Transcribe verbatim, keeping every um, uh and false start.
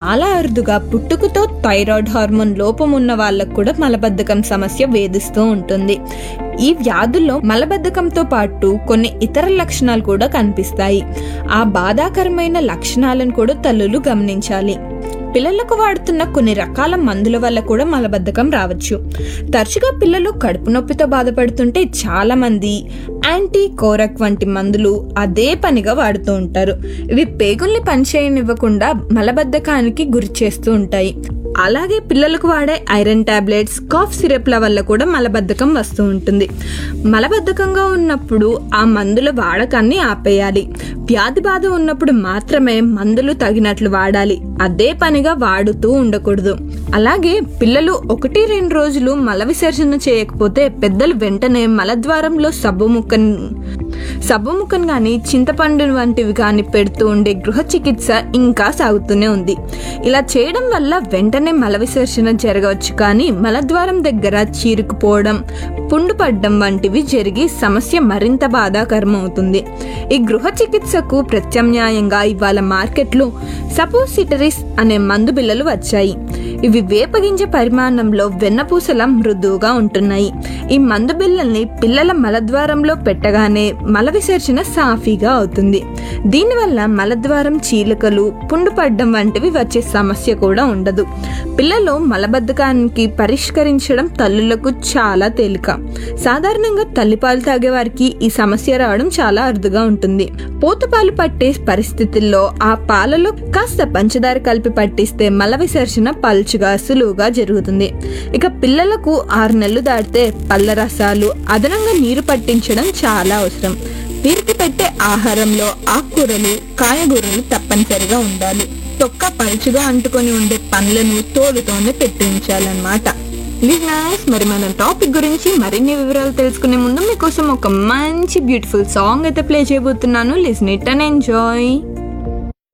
చాలా అరుదుగా పుట్టుకతో థైరాయిడ్ హార్మోన్ లోపం ఉన్న వాళ్ళకు కూడా మలబద్ధకం సమస్య వేధిస్తూ ఉంటుంది. ఈ వ్యాధుల్లో మలబద్ధకంతో పాటు కొన్ని ఇతర లక్షణాలు కూడా కనిపిస్తాయి. ఆ బాధాకరమైన లక్షణాలను కూడా తల్లులు గమనించాలి. పిల్లలకు వాడుతున్న కొన్ని రకాల మందుల వల్ల కూడా మలబద్ధకం రావచ్చు. తరచుగా పిల్లలు కడుపు నొప్పితో బాధపడుతుంటే చాలా మంది యాంటీ కోరక్ వంటి మందులు అదే పనిగా వాడుతూ ఉంటారు. ఇవి పేగుల్ని పనిచేయనివ్వకుండా మలబద్ధకానికి గురి చేస్తూ ఉంటాయి. అలాగే పిల్లలకు వాడే ఐరన్ టాబ్లెట్స్, కాఫ్ సిరప్ల వల్ల కూడా మలబద్ధకం వస్తూ ఉంటుంది. మలబద్ధకంగా ఉన్నప్పుడు ఆ మందుల వాడకాన్ని ఆపేయాలి. వ్యాధి బాధ ఉన్నప్పుడు మాత్రమే మందులు తగినట్లు వాడాలి. అదే పనిగా వాడుతూ ఉండకూడదు. అలాగే పిల్లలు ఒకటి రెండు రోజులు మల విసర్జన చేయకపోతే పెద్దలు వెంటనే మలద్వారంలో సబ్బు ముక్కను సబ్బు ముక్కను కానీ చింతపండు వంటివి కానీ పెడుతూ ఉండే గృహ చికిత్స ఇంకా సాగుతూనే ఉంది. ఇలా చేయడం వల్ల వెంటనే మల విసర్జన జరగవచ్చు, కానీ మలద్వారం దగ్గర చీరుకుపోవడం, పుండు పడ్డం వంటివి జరిగి సమస్య మరింత బాధాకరం అవుతుంది. ఈ గృహ చికిత్సకు ప్రత్యామ్నాయంగా ఇవాళ మార్కెట్లో సపోసిటరీస్ అనే మందు బిళ్ళలు వచ్చాయి. ఇవి వేపగింజ పరిమాణంలో వెన్నపూసల మృదువుగా ఉంటున్నాయి. ఈ మందు బిళ్ళల్ని పిల్లల మలద్వారంలో పెట్టగానే మల విసర్జన సాఫీగా అవుతుంది. దీనివల్ల మలద్వారం చీలికలు, పుండు పడ్డం వంటివి వచ్చే సమస్య కూడా ఉండదు. పిల్లలు మలబద్ధకానికి పరిష్కరించడం తల్లులకు చాలా తేలిక. సాధారణంగా తల్లిపాలు తాగే వారికి ఈ సమస్య రావడం చాలా అరుదుగా ఉంటుంది. పోతుపాలు పట్టే పరిస్థితుల్లో ఆ పాలలో కాస్త పంచదార కలిపి పట్టిస్తే మల విసర్జన పల్చుగా సులువుగా జరుగుతుంది. ఇక పిల్లలకు ఆరు నెలలు దాటితే పళ్ళ రసాలు, అదనంగా నీరు పట్టించడం చాలా అవసరం. వీరికి పెట్టే ఆహారంలో ఆకుకూరలు, కాయగూరలు తప్పనిసరిగా ఉండాలి. తొక్క పలుచుగా అంటుకొని ఉండే పండ్లను తోలుతోనే పెట్టించాలన్నమాట. లిజనర్స్, మరి మన టాపిక్ గురించి మరిన్ని వివరాలు తెలుసుకునే ముందు మీకోసం ఒక మంచి బ్యూటిఫుల్ సాంగ్ అయితే ప్లే చేయబోతున్నాను. Listen it and enjoy.